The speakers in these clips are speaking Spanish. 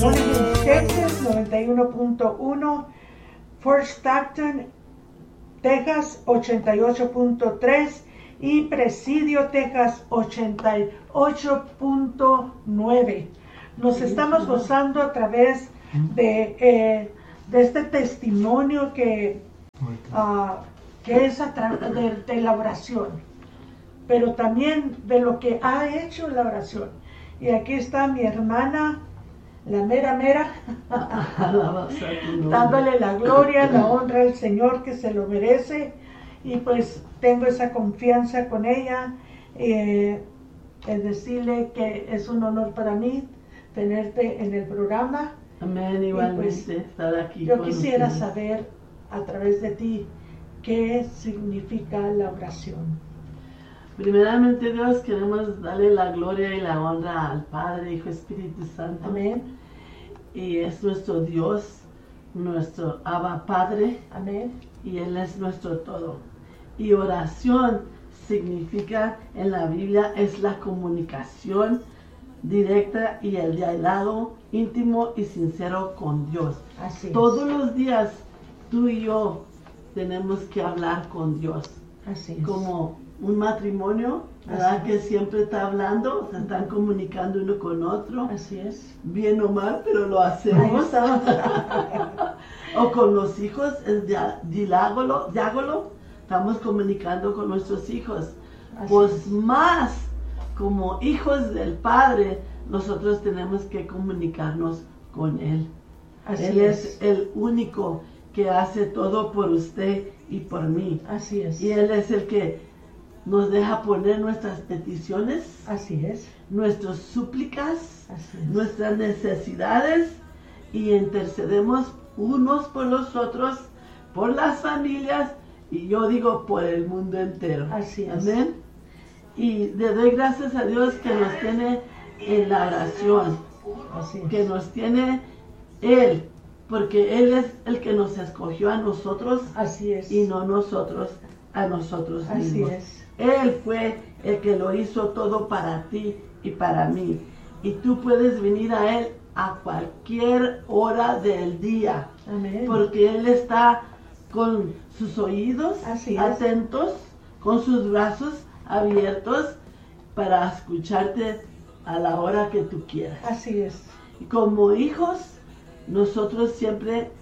Monaghan, Texas, 91.1. Fort Stockton, Texas, 88.3. Y Presidio, Texas, 88.9. Nos estamos gozando a través de este testimonio que es a través de la oración, pero también de lo que ha hecho la oración. Y aquí está mi hermana, la mera, dándole la gloria, la honra al Señor que se lo merece. Y pues tengo esa confianza con ella, en decirle que es un honor para mí tenerte en el programa. Amén, igualmente pues, estar aquí. Yo quisiera saber a través de ti qué significa la oración. Primeramente, Dios, queremos darle la gloria y la honra al Padre, Hijo, Espíritu Santo. Amén. Y es nuestro Dios, nuestro Abba Padre. Amén. Y Él es nuestro todo. Y oración significa en la Biblia es la comunicación directa y el diálogo íntimo y sincero con Dios. Así es. Todos los días tú y yo tenemos que hablar con Dios. Así es. Como un matrimonio, ¿verdad? Que siempre está hablando, se están comunicando uno con otro. Así es. Bien o mal, pero lo hacemos. O con los hijos, es diálogo, estamos comunicando con nuestros hijos. Así Pues es. más como hijos del Padre, nosotros tenemos que comunicarnos con Él. Así Él es el único que hace todo por usted y por mí. Así es. Y Él es el que nos deja poner nuestras peticiones, Así es. nuestras súplicas, Así es. nuestras necesidades, y intercedemos unos por los otros, por las familias, y yo digo por el mundo entero. Así es. Amén. Y le doy gracias a Dios que nos tiene en la oración. Así es. Que nos tiene Él, porque Él es el que nos escogió a nosotros. Así es. Y no nosotros a nosotros mismos. Así es. Él fue el que lo hizo todo para ti y para mí. Y tú puedes venir a Él a cualquier hora del día. Amén. Porque Él está con sus oídos atentos, con sus brazos abiertos para escucharte a la hora que tú quieras. Así es. Y como hijos, nosotros siempre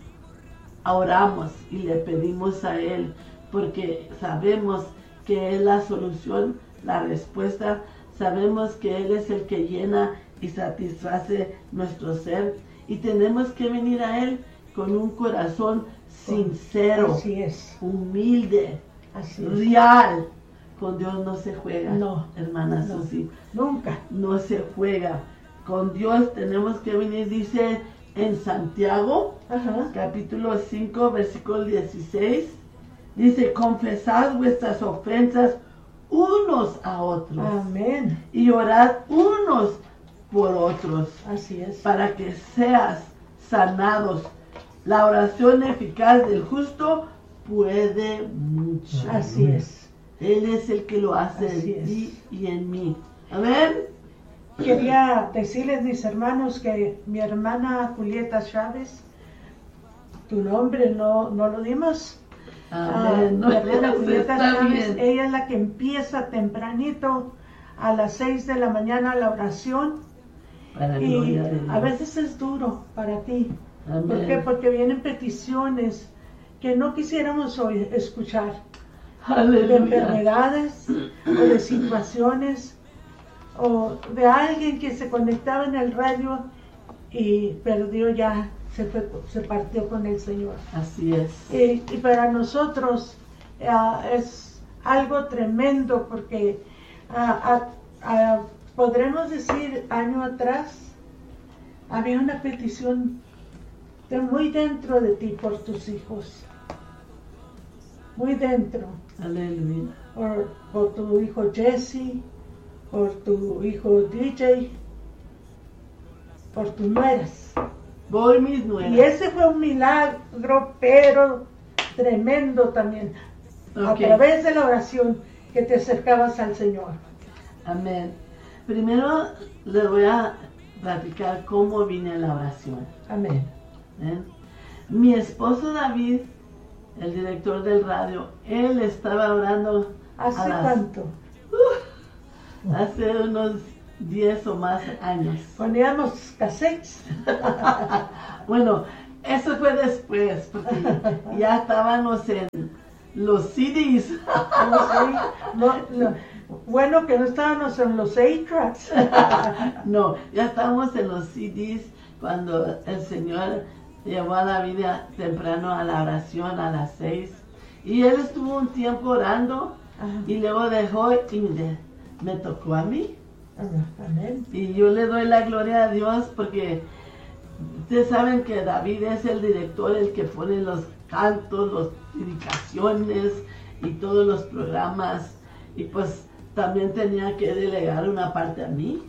oramos y le pedimos a Él, porque sabemos que es la solución, la respuesta. Sabemos que Él es el que llena y satisface nuestro ser, y tenemos que venir a Él con un corazón sincero, así es, humilde, así es, real. Con Dios no se juega, no, hermana no, Susi. Nunca. No se juega. Con Dios tenemos que venir, dice en Santiago, capítulo 5, versículo 16, dice: confesad vuestras ofensas unos a otros. Amén. Y orad unos por otros. Así es. Para que seas sanados. La oración eficaz del justo puede mucho. Así es. Él es el que lo hace en ti y en mí. Amén. Quería decirles, mis hermanos, que mi hermana Julieta Chávez, tu nombre no lo dimos. Amén. Mi hermana Julieta Chávez, ella es la que empieza tempranito a las 6 de la mañana la oración. Y a veces es duro para ti. Amén. ¿Por qué? Porque vienen peticiones que no quisiéramos hoy escuchar. Aleluya. De enfermedades o de situaciones o de alguien que se conectaba en el radio y perdió ya, se partió con el Señor. Así es. Y para nosotros es algo tremendo, porque podremos decir, año atrás había una petición de muy dentro de ti por tus hijos, muy dentro. Aleluya. Por tu hijo Jesse, por tu hijo DJ, por tus nueras. Por mis nueras. Y ese fue un milagro, pero tremendo también. A través de la oración que te acercabas al Señor. Amén. Primero le voy a platicar cómo vine a la oración. Amén. Mi esposo David, el director del radio, él estaba orando. ¿Hace cuánto? Hace unos 10 o más años. Poníamos cassettes. Bueno, eso fue después, porque ya estábamos en los CDs. Bueno, que no estábamos en los 8-tracks. No, ya estábamos en los CDs cuando el Señor llevó a la vida temprano a la oración a las 6. Y él estuvo un tiempo orando. Y luego dejó y me tocó a mí. Amén. Y yo le doy la gloria a Dios porque ustedes saben que David es el director, el que pone los cantos, las predicaciones y todos los programas. Y pues también tenía que delegar una parte a mí.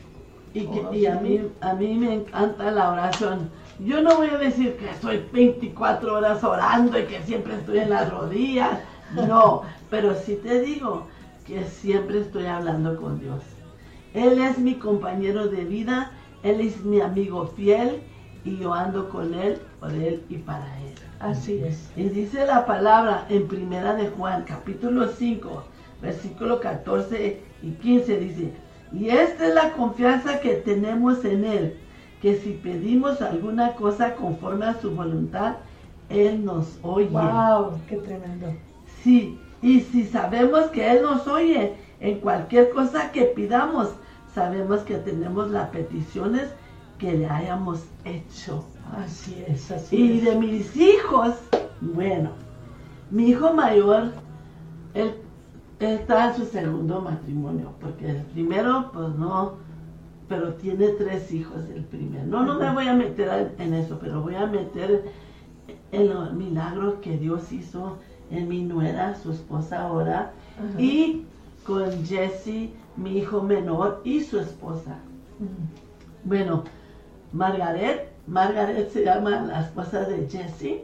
Y a mí me encanta la oración. Yo no voy a decir que estoy 24 horas orando y que siempre estoy en las rodillas. No, pero sí te digo que siempre estoy hablando con Dios. Él es mi compañero de vida, Él es mi amigo fiel y yo ando con Él, por Él y para Él. Así es. Y dice la palabra en Primera de Juan, capítulo 5, versículo 14 y 15, dice: y esta es la confianza que tenemos en Él, que si pedimos alguna cosa conforme a su voluntad, Él nos oye. ¡Wow! ¡Qué tremendo! Sí, y si sabemos que Él nos oye en cualquier cosa que pidamos, sabemos que tenemos las peticiones que le hayamos hecho. Así es, así es. Y de mis hijos, bueno, mi hijo mayor, él está en su segundo matrimonio, porque el primero, pues no, pero tiene 3 hijos el primero. No me voy a meter en eso, pero voy a meter en los milagros que Dios hizo en mi nuera, su esposa ahora, y con Jesse, mi hijo menor, y su esposa. Bueno, Margaret se llama la esposa de Jesse,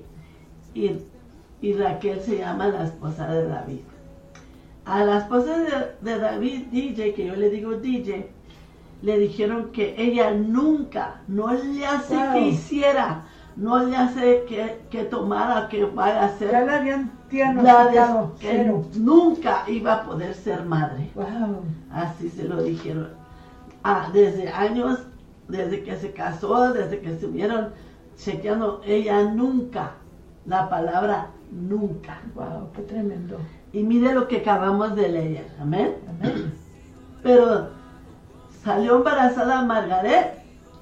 y Raquel se llama la esposa de David. A la esposa de David, DJ, que yo le digo DJ, le dijeron que ella nunca, no le hace que hiciera, no le hace que tomara, que vaya a hacer. Ya la habían diagnosticado, que nunca iba a poder ser madre. Wow. Así se lo dijeron. Desde años, desde que se casó, desde que estuvieron chequeando, ella nunca, la palabra nunca. Wow, qué tremendo. Y mire lo que acabamos de leer, amén. Amén. Pero salió embarazada Margaret,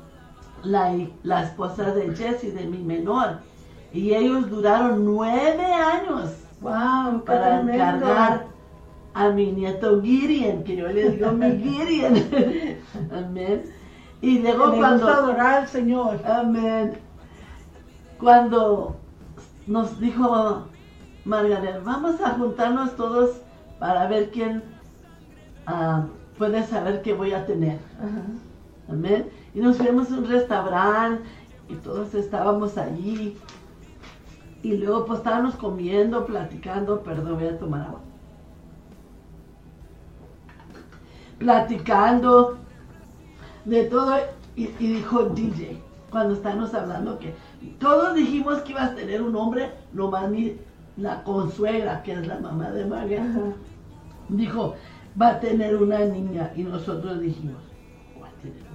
la esposa de Jesse, de mi menor, y ellos duraron 9 años. Wow, para tremendo. encargar a mi nieto Gideon, que yo le digo mi Gideon. Amén. Y luego Me cuando gusta adorar al Señor. amén. Cuando nos dijo Margaret, vamos a juntarnos todos para ver quién puede saber qué voy a tener. Amén. Y nos fuimos a un restaurante y todos estábamos allí. Y luego pues estábamos comiendo, platicando, perdón, voy a tomar agua. Platicando de todo y dijo DJ, cuando estábamos hablando que todos dijimos que ibas a tener un hombre, nomás la consuegra, que es la mamá de Margaret, dijo, va a tener una niña, y nosotros dijimos, va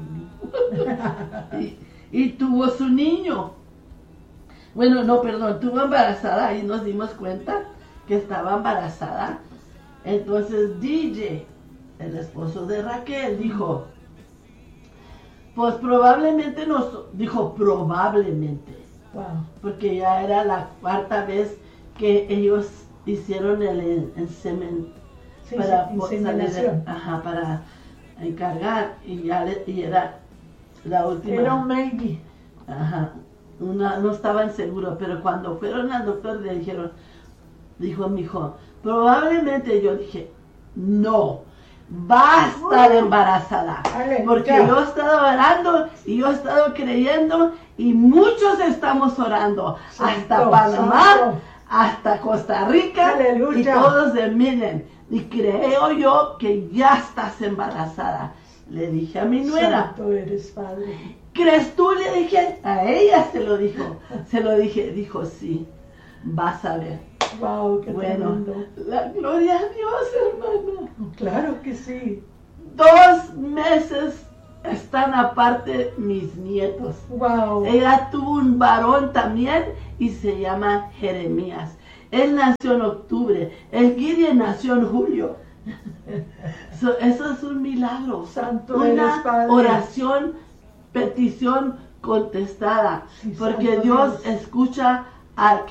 a tener un niño. y tuvo su niño. Bueno, no, perdón, estuvo embarazada y nos dimos cuenta que estaba embarazada. Entonces DJ, el esposo de Raquel, dijo, pues probablemente probablemente, wow, porque ya era la 4ª vez que ellos hicieron el semen para inseminación. Para encargar, y era la última. Era un maybe. No estaban seguros, pero cuando fueron al doctor le dijo mi hijo, probablemente. Yo dije, no, va a estar embarazada, porque yo he estado orando y yo he estado creyendo y muchos estamos orando, hasta Panamá, hasta Costa Rica, aleluya, y todos miren, y creo yo que ya estás embarazada. Le dije a mi nuera. Santo eres, Padre. ¿Crees tú? Le dije. A ella se lo dijo. Se lo dije. Dijo, sí. Vas a ver. Wow, qué tremendo. La gloria a Dios, hermano. Claro que sí. 2 meses están aparte mis nietos. Wow. Ella tuvo un varón también y se llama Jeremías. Él nació en octubre. El Gideon nació en julio. Eso es un milagro. Santo eres, Padre. Oración, petición contestada. Sí, porque Santo Dios Dios. escucha a